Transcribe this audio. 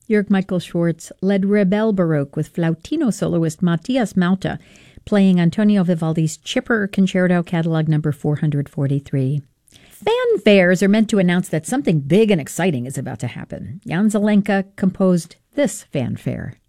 Jörg Michael Schwartz led Rebel Baroque with flautino soloist Matthias Malta playing Antonio Vivaldi's Chipper Concerto Catalog number 443. Fanfares are meant to announce that something big and exciting is about to happen. Jan Zelenka composed this fanfare.